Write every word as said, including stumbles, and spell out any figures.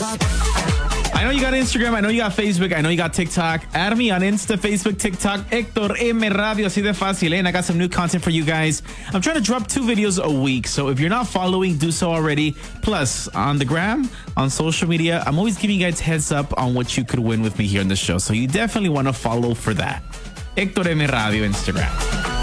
I know you got Instagram. I know you got Facebook. I know you got TikTok. Add me on Insta, Facebook, TikTok. Hector M Radio. Así de fácil, eh? And I got some new content for you guys. I'm trying to drop two videos a week. So if you're not following, do so already. Plus, on the gram, on social media, I'm always giving you guys heads up on what you could win with me here on the show. So you definitely want to follow for that. Hector M Radio Instagram.